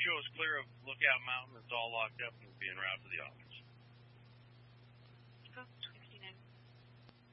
show us clear of Lookout Mountain. It's all locked up and we'll be en route to the office. Oh, 59.